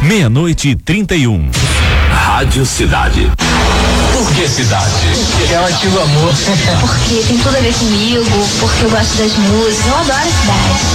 00:31. Rádio Cidade. Por que Cidade? Porque é um antigo amor. Porque tem tudo a ver comigo, porque eu gosto das músicas, eu adoro a cidade.